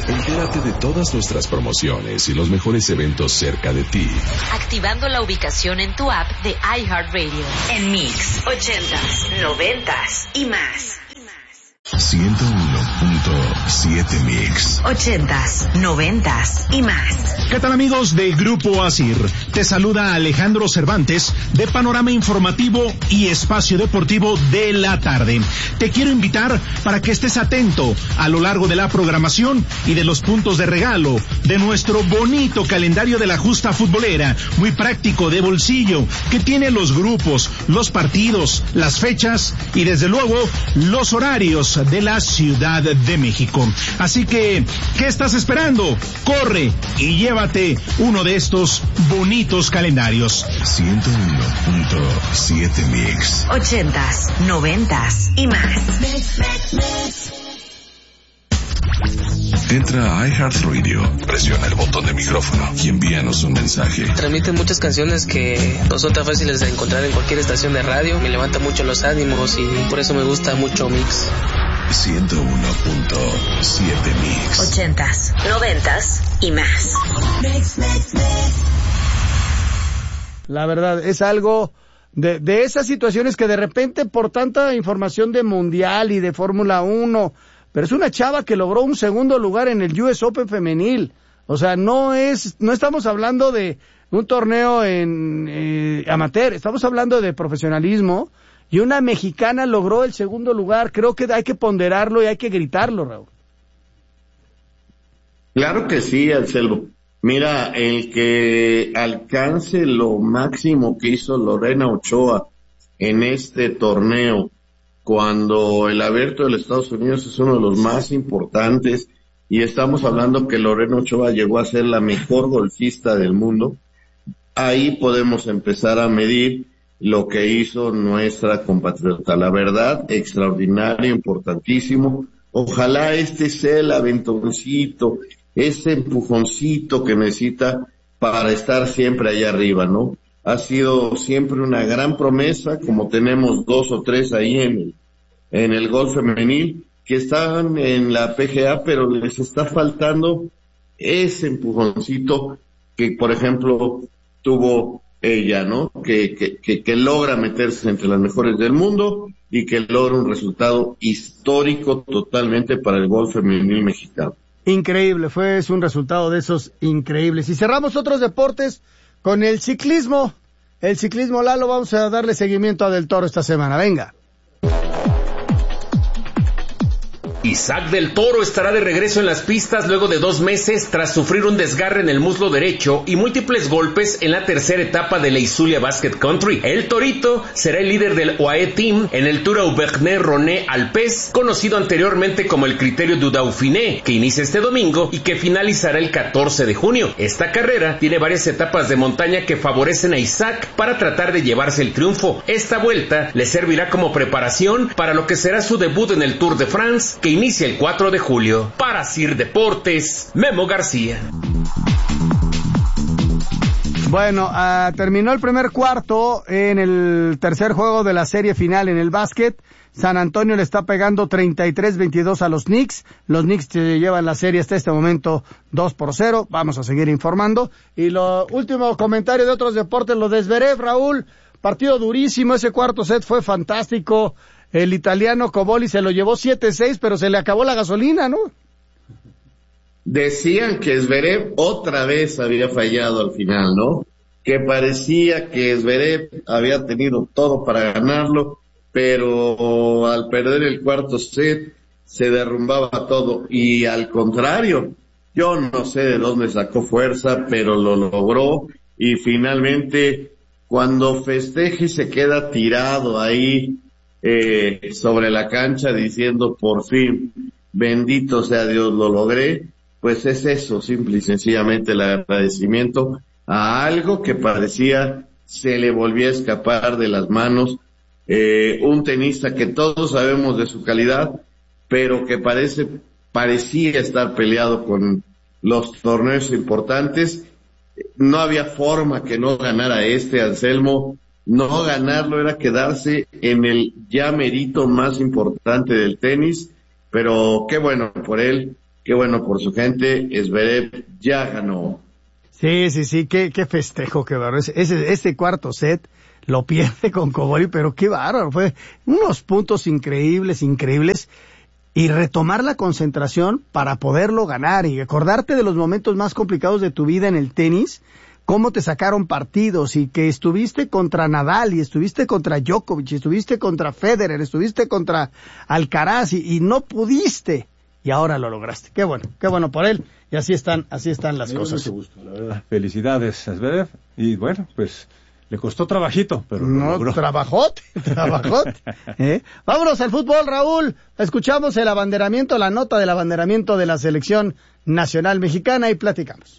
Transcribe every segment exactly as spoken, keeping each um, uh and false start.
Entérate de todas nuestras promociones y los mejores eventos cerca de ti. Activando la ubicación en tu app de iHeartRadio. En Mix, ochentas, noventas y más. ciento uno punto siete Mix. Ochentas, noventas y más. ¿Qué tal, amigos de Grupo Asir? Te saluda Alejandro Cervantes de Panorama Informativo y Espacio Deportivo de la Tarde. Te quiero invitar para que estés atento a lo largo de la programación y de los puntos de regalo de nuestro bonito calendario de la justa futbolera, muy práctico, de bolsillo, que tiene los grupos, los partidos, las fechas y desde luego los horarios de la Ciudad de México. Así que, ¿qué estás esperando? Corre y llévate uno de estos bonitos calendarios. ciento uno punto siete Mix. Ochentas, noventas y más. Entra a iHeartRadio, presiona el botón de micrófono y envíanos un mensaje. Transmiten muchas canciones que no son tan fáciles de encontrar en cualquier estación de radio. Me levanta mucho los ánimos y por eso me gusta mucho Mix. ciento uno punto siete Mix. Ochentas, noventas y más. La verdad, es algo de, de esas situaciones que de repente por tanta información de Mundial y de Fórmula uno, pero es una chava que logró un segundo lugar en el U S Open femenil. O sea, no es, no estamos hablando de un torneo en eh, amateur, estamos hablando de profesionalismo. Y una mexicana logró el segundo lugar. Creo que hay que ponderarlo y hay que gritarlo, Raúl. Claro que sí, Anselmo. Mira, el que alcance lo máximo que hizo Lorena Ochoa en este torneo, cuando el Abierto de los Estados Unidos es uno de los más importantes, y estamos hablando que Lorena Ochoa llegó a ser la mejor golfista del mundo, ahí podemos empezar a medir lo que hizo nuestra compatriota. La verdad, extraordinario, importantísimo. Ojalá este sea el aventoncito, ese empujoncito que necesita para estar siempre allá arriba, ¿no? Ha sido siempre una gran promesa, como tenemos dos o tres ahí en el, en el golf femenil, que están en la P G A, pero les está faltando ese empujoncito que, por ejemplo, tuvo ella, ¿no? Que, que, que, que logra meterse entre las mejores del mundo y que logra un resultado histórico totalmente para el golf femenil mexicano. Increíble, fue es un resultado de esos increíbles. Y cerramos otros deportes con el ciclismo. El ciclismo, Lalo, vamos a darle seguimiento a Del Toro esta semana. Venga. Isaac Del Toro estará de regreso en las pistas luego de dos meses tras sufrir un desgarre en el muslo derecho y múltiples golpes en la tercera etapa de la Isulia Basket Country. El Torito será el líder del U A E Team en el Tour Aubernais-Rhône Alpes, conocido anteriormente como el Criterio du Dauphiné, que inicia este domingo y que finalizará el catorce de junio. Esta carrera tiene varias etapas de montaña que favorecen a Isaac para tratar de llevarse el triunfo. Esta vuelta le servirá como preparación para lo que será su debut en el Tour de France, que inicia el cuatro de julio. Para Sir Deportes, Memo García. Bueno, uh, terminó el primer cuarto en el tercer juego de la serie final en el básquet. San Antonio le está pegando treinta y tres veintidós a los Knicks. Los Knicks se llevan la serie hasta este momento dos por cero. Vamos a seguir informando. Y lo último comentario de otros deportes, lo de Zverev, Raúl. Partido durísimo, ese cuarto set fue fantástico. El italiano Cobolli se lo llevó siete seis, pero se le acabó la gasolina, ¿no? Decían que Zverev otra vez había fallado al final, ¿no? Que parecía que Zverev había tenido todo para ganarlo, pero al perder el cuarto set se derrumbaba todo. Y al contrario, yo no sé de dónde sacó fuerza, pero lo logró. Y finalmente, cuando festeja y se queda tirado ahí, Eh, sobre la cancha diciendo por fin, bendito sea Dios, lo logré, pues es eso, simple y sencillamente el agradecimiento a algo que parecía se le volvía a escapar de las manos, eh, un tenista que todos sabemos de su calidad, pero que parece, parecía estar peleado con los torneos importantes. No había forma que no ganara este, Anselmo. No ganarlo era quedarse en el ya merito más importante del tenis, pero qué bueno por él, qué bueno por su gente, Zverev ya ganó. Sí, sí, sí, qué, qué festejo, qué bárbaro. Ese, ese, ese cuarto set lo pierde con Kobori, pero qué bárbaro, fue unos puntos increíbles, increíbles, y retomar la concentración para poderlo ganar, y acordarte de los momentos más complicados de tu vida en el tenis, cómo te sacaron partidos, y que estuviste contra Nadal, y estuviste contra Djokovic, y estuviste contra Federer, estuviste contra Alcaraz, y, y no pudiste, y ahora lo lograste. Qué bueno, qué bueno por él, y así están, así están las cosas. Mucho gusto, la verdad. Felicidades a Zverev, y bueno, pues le costó trabajito, pero no, lo logró. trabajote, trabajote. ¿Eh? Vámonos al fútbol, Raúl. Escuchamos el abanderamiento, la nota del abanderamiento de la selección nacional mexicana y platicamos.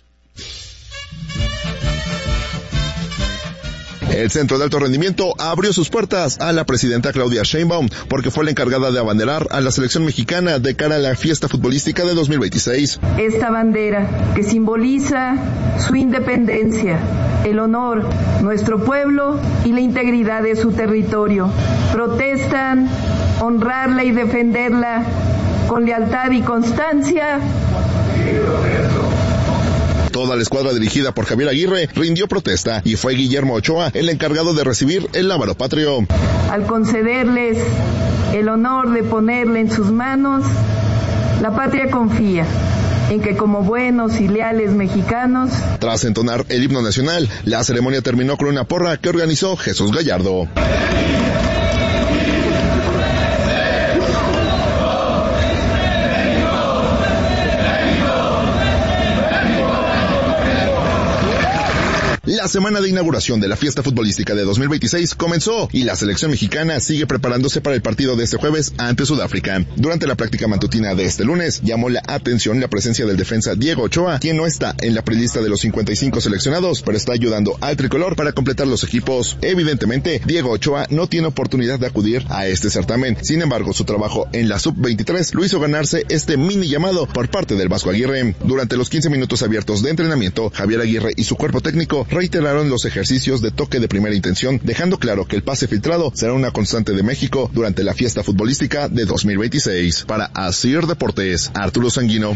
El Centro de Alto Rendimiento abrió sus puertas a la presidenta Claudia Sheinbaum porque fue la encargada de abanderar a la selección mexicana de cara a la fiesta futbolística de dos mil veintiséis. Esta bandera que simboliza su independencia, el honor, nuestro pueblo y la integridad de su territorio. Protestan honrarla y defenderla con lealtad y constancia. Toda la escuadra dirigida por Javier Aguirre rindió protesta y fue Guillermo Ochoa el encargado de recibir el lábaro patrio. Al concederles el honor de ponerle en sus manos, la patria confía en que como buenos y leales mexicanos... Tras entonar el himno nacional, la ceremonia terminó con una porra que organizó Jesús Gallardo. La semana de inauguración de la fiesta futbolística de dos mil veintiséis comenzó y la selección mexicana sigue preparándose para el partido de este jueves ante Sudáfrica. Durante la práctica matutina de este lunes, llamó la atención la presencia del defensa Diego Ochoa, quien no está en la prelista de los cincuenta y cinco seleccionados, pero está ayudando al tricolor para completar los equipos. Evidentemente, Diego Ochoa no tiene oportunidad de acudir a este certamen. Sin embargo, su trabajo en la sub veintitrés lo hizo ganarse este mini llamado por parte del Vasco Aguirre. Durante los quince minutos abiertos de entrenamiento, Javier Aguirre y su cuerpo técnico reiteraron los ejercicios de toque de primera intención, dejando claro que el pase filtrado será una constante de México durante la fiesta futbolística de dos mil veintiséis. Para Asir Deportes, Arturo Sanguino.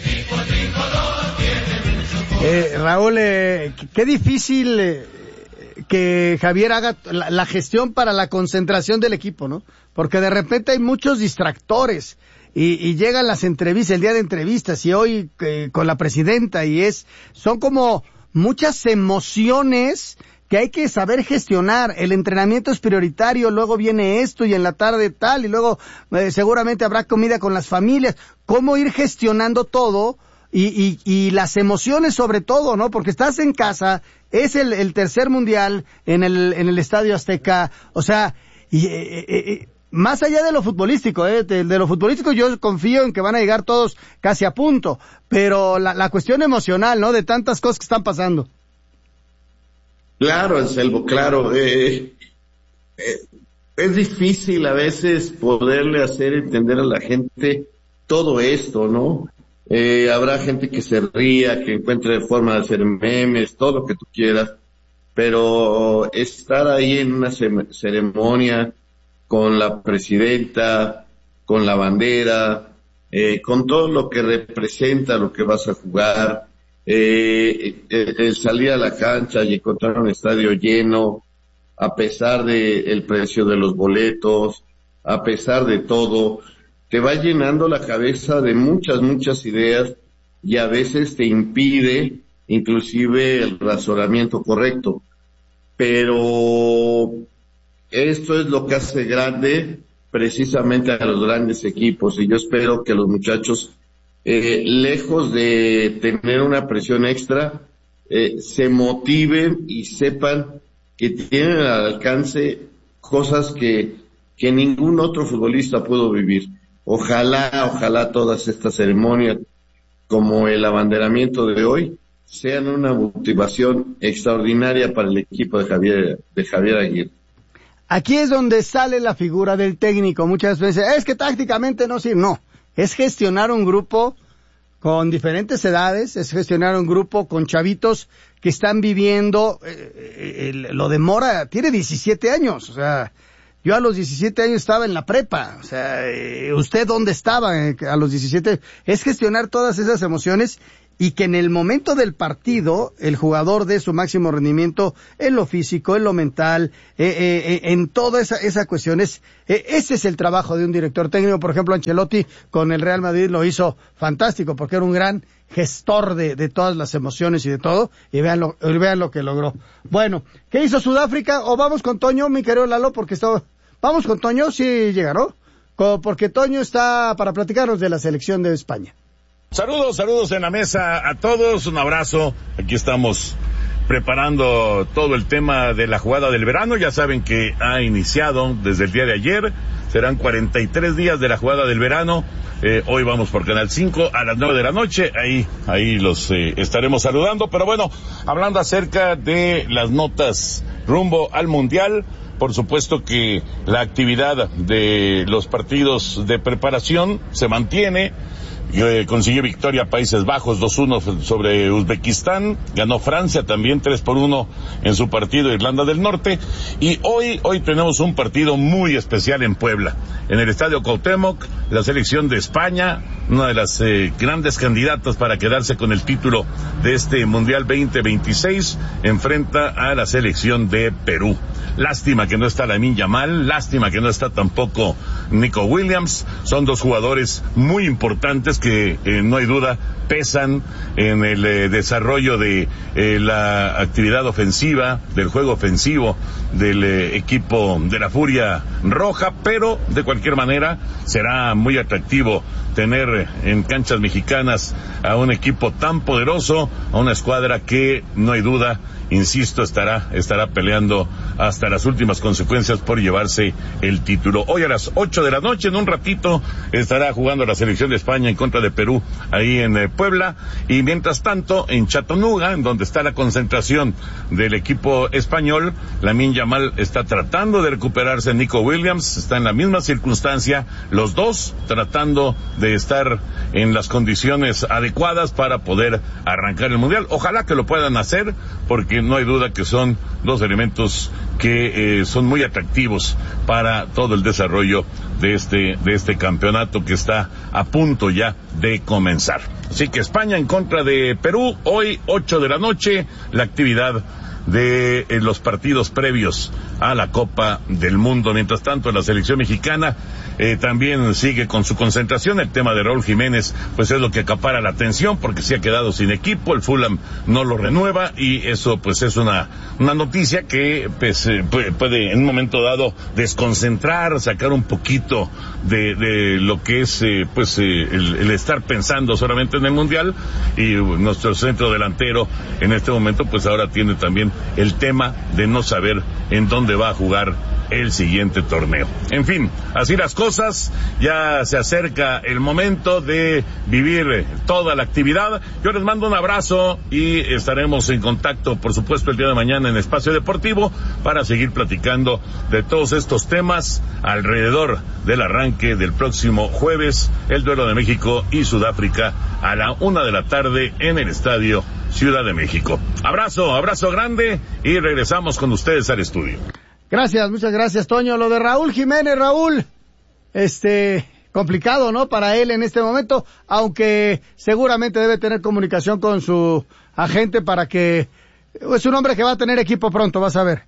Eh, Raúl, eh, qué difícil eh, que Javier haga la, la gestión para la concentración del equipo, ¿no? Porque de repente hay muchos distractores. Y, y llegan las entrevistas, el día de entrevistas, y hoy eh, con la presidenta, y es, son como muchas emociones que hay que saber gestionar. El entrenamiento es prioritario, luego viene esto y en la tarde tal, y luego eh, seguramente habrá comida con las familias. ¿Cómo ir gestionando todo? Y, y, y las emociones sobre todo, ¿no? Porque estás en casa, es el, el tercer mundial en el, en el Estadio Azteca, o sea, y, eh, eh, más allá de lo futbolístico, eh, de, de lo futbolístico yo confío en que van a llegar todos casi a punto, pero la, la cuestión emocional, ¿no? De tantas cosas que están pasando. Claro, Anselmo, claro. Eh, eh, es difícil a veces poderle hacer entender a la gente todo esto, ¿no? Eh, habrá gente que se ría, que encuentre forma de hacer memes, todo lo que tú quieras, pero estar ahí en una ceremonia con la presidenta, con la bandera, eh, con todo lo que representa lo que vas a jugar, eh, el, el salir a la cancha y encontrar un estadio lleno, a pesar de el precio de los boletos, a pesar de todo, te va llenando la cabeza de muchas, muchas ideas y a veces te impide inclusive el razonamiento correcto. Pero esto es lo que hace grande precisamente a los grandes equipos, y yo espero que los muchachos, eh, lejos de tener una presión extra, eh, se motiven y sepan que tienen al alcance cosas que, que ningún otro futbolista pudo vivir. Ojalá, ojalá todas estas ceremonias, como el abanderamiento de hoy, sean una motivación extraordinaria para el equipo de Javier, de Javier Aguirre. Aquí es donde sale la figura del técnico. Muchas veces, es que tácticamente no sirve. No, es gestionar un grupo con diferentes edades, es gestionar un grupo con chavitos que están viviendo, eh, eh, lo de Mora tiene diecisiete años, o sea, Yo a los diecisiete años estaba en la prepa. O sea, eh, ¿usted dónde estaba eh, a los diecisiete? Es gestionar todas esas emociones y que en el momento del partido el jugador dé su máximo rendimiento en lo físico, en lo mental, eh, eh, en toda esa, esa cuestión. Es, eh, ese es el trabajo de un director técnico. Por ejemplo, Ancelotti con el Real Madrid lo hizo fantástico porque era un gran gestor de, de todas las emociones y de todo, y vean lo, vean lo que logró. Bueno, ¿qué hizo Sudáfrica? O vamos con Toño, mi querido Lalo, porque está, vamos con Toño, sí llega, ¿no? Porque Toño está para platicarnos de la selección de España. Saludos, saludos en la mesa a todos, un abrazo. Aquí estamos preparando todo el tema de la jugada del verano. Ya saben que ha iniciado desde el día de ayer. Serán cuarenta y tres días de la jugada del verano. Eh, hoy vamos por Canal cinco a las nueve de la noche. Ahí, ahí los eh, estaremos saludando. Pero bueno, hablando acerca de las notas rumbo al Mundial, por supuesto que la actividad de los partidos de preparación se mantiene. Eh, consiguió victoria Países Bajos dos uno sobre Uzbekistán, ganó Francia también tres por uno en su partido Irlanda del Norte, y hoy hoy tenemos un partido muy especial en Puebla, en el Estadio Cuauhtémoc. La selección de España, una de las eh, grandes candidatas para quedarse con el título de este Mundial veinte veintiséis, enfrenta a la selección de Perú. Lástima que no está Lamine Yamal, lástima que no está tampoco Nico Williams. Son dos jugadores muy importantes que eh, no hay duda pesan en el eh, desarrollo de eh, la actividad ofensiva, del juego ofensivo del eh, equipo de la Furia Roja, pero de cualquier manera será muy atractivo tener en canchas mexicanas a un equipo tan poderoso, a una escuadra que no hay duda, insisto, estará estará peleando hasta las últimas consecuencias por llevarse el título. Hoy a las ocho de la noche, en un ratito, estará jugando la selección de España en contra de Perú, ahí en eh, Puebla, y mientras tanto, en Chattanooga, en donde está la concentración del equipo español, Lamine Yamal está tratando de recuperarse. Nico Williams está en la misma circunstancia, los dos tratando de estar en las condiciones adecuadas para poder arrancar el Mundial. Ojalá que lo puedan hacer, porque no hay duda que son dos elementos que eh, son muy atractivos para todo el desarrollo de este de este campeonato que está a punto ya de comenzar. Así que España en contra de Perú, hoy ocho de la noche, la actividad de eh, los partidos previos a la Copa del Mundo. Mientras tanto, la selección mexicana eh, también sigue con su concentración. El tema de Raúl Jiménez pues es lo que acapara la atención, porque se ha quedado sin equipo, el Fulham no lo renueva, y eso pues es una una noticia que pues eh, puede en un momento dado desconcentrar, sacar un poquito de, de lo que es eh, pues eh, el, el estar pensando solamente en el Mundial. Y nuestro centro delantero en este momento pues ahora tiene también el tema de no saber en dónde va a jugar el siguiente torneo. En fin, así las cosas, ya se acerca el momento de vivir toda la actividad. Yo les mando un abrazo y estaremos en contacto, por supuesto, el día de mañana en Espacio Deportivo para seguir platicando de todos estos temas alrededor del arranque del próximo jueves, el duelo de México y Sudáfrica a la una de la tarde en el Estadio Ciudad de México. Abrazo, abrazo grande, y regresamos con ustedes al estudio. Gracias, muchas gracias, Toño. Lo de Raúl Jiménez, Raúl, este, complicado, ¿no? Para él en este momento, aunque seguramente debe tener comunicación con su agente para que, es un hombre que va a tener equipo pronto, vas a ver.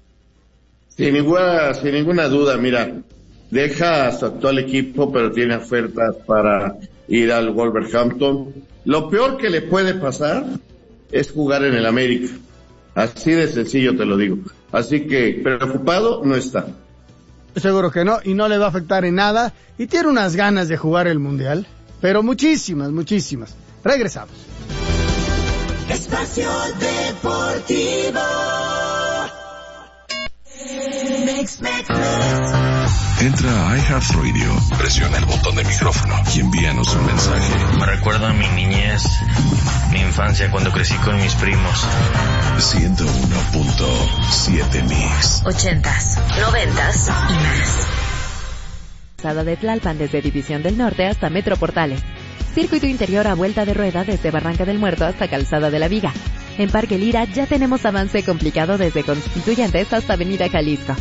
Sin ninguna, sin ninguna duda, mira, deja a su actual equipo, pero tiene ofertas para ir al Wolverhampton. Lo peor que le puede pasar es jugar en el América. Así de sencillo te lo digo. Así que preocupado no está. Seguro que no, y no le va a afectar en nada, y tiene unas ganas de jugar el Mundial, pero muchísimas, muchísimas. Regresamos. Espacio Deportivo. Mix, mix, mix. Entra a iHeartRadio, presiona el botón de micrófono y envíanos un mensaje. Me recuerda a mi niñez, mi infancia cuando crecí con mis primos. ciento uno punto siete Mix. Ochentas, noventas y más. Calzada de Tlalpan desde División del Norte hasta Metro Portales. Circuito interior a vuelta de rueda desde Barranca del Muerto hasta Calzada de la Viga. En Parque Lira ya tenemos avance complicado desde Constituyentes hasta Avenida Jalisco.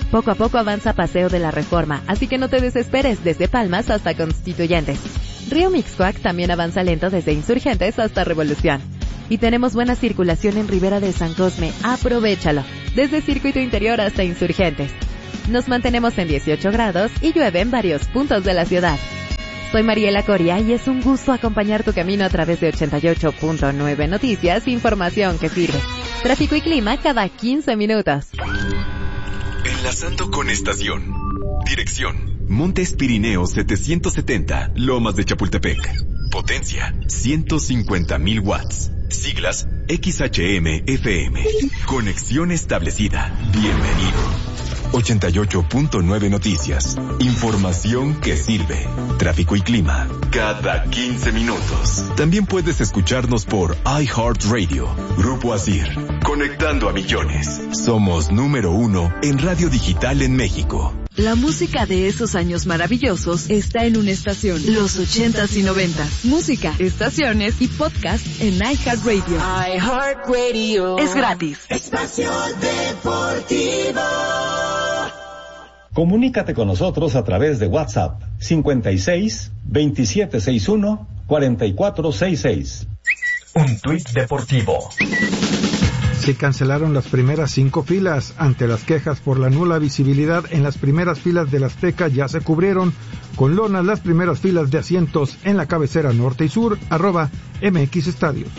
Poco a poco avanza Paseo de la Reforma, así que no te desesperes desde Palmas hasta Constituyentes. Río Mixcoac también avanza lento desde Insurgentes hasta Revolución. Y tenemos buena circulación en Ribera de San Cosme, aprovéchalo, desde Circuito Interior hasta Insurgentes. Nos mantenemos en dieciocho grados y llueve en varios puntos de la ciudad. Soy Mariela Coria y es un gusto acompañar tu camino a través de ochenta y ocho punto nueve Noticias, información que sirve. Tráfico y clima cada quince minutos. Enlazando con estación. Dirección: Montes Pirineos setecientos setenta, Lomas de Chapultepec. Potencia: ciento cincuenta mil watts. Siglas: X H M F M. Conexión establecida. Bienvenido. ochenta y ocho punto nueve Noticias. Información que sirve. Tráfico y clima cada quince minutos. También puedes escucharnos por iHeartRadio. Grupo Asir. Conectando a millones. Somos número uno en radio digital en México. La música de esos años maravillosos está en una estación. Los ochentas y noventas. Música, estaciones y podcast en iHeartRadio. iHeartRadio. Es gratis. Espacio Deportivo. Comunícate con nosotros a través de WhatsApp cincuenta y seis, veintisiete sesenta y uno, cuarenta y cuatro sesenta y seis. Un tuit deportivo. Se cancelaron las primeras cinco filas. Ante las quejas por la nula visibilidad en las primeras filas del Azteca, ya se cubrieron con lonas las primeras filas de asientos en la cabecera norte y sur, arroba M X Estadios.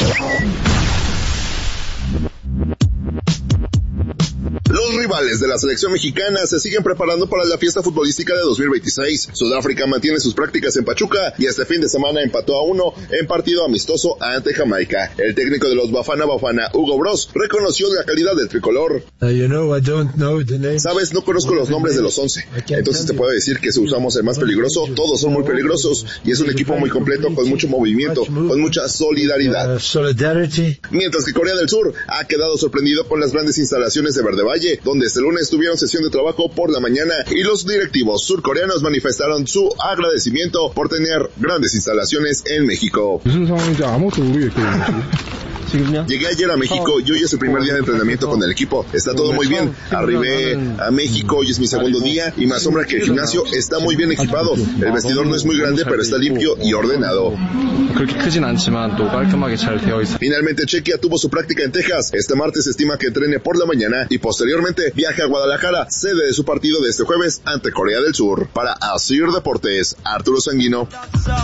Los rivales de la selección mexicana se siguen preparando para la fiesta futbolística de dos mil veintiséis. Sudáfrica mantiene sus prácticas en Pachuca y este fin de semana empató a uno en partido amistoso ante Jamaica. El técnico de los Bafana Bafana, Hugo Bros, reconoció la calidad del tricolor. Uh, you know, I don't know the names. Sabes, no conozco los nombres de los once. Entonces te puedo decir que si usamos el más peligroso, todos son muy peligrosos y es un equipo muy completo con mucho movimiento, con mucha solidaridad. Mientras que Corea del Sur ha quedado sorprendido con las grandes instalaciones de Verde Valle, donde este lunes tuvieron sesión de trabajo por la mañana y los directivos surcoreanos manifestaron su agradecimiento por tener grandes instalaciones en México. Llegué ayer a México y hoy es el primer día de entrenamiento con el equipo. Está todo muy bien. Arribé a México, hoy es mi segundo día y me asombra que el gimnasio está muy bien equipado. El vestidor no es muy grande, pero está limpio y ordenado. Finalmente, Chequia tuvo su práctica en Texas. Este martes se estima que entrene por la mañana y posteriormente viaje a Guadalajara, sede de su partido de este jueves ante Corea del Sur. Para Asir Deportes, Arturo Sanguino.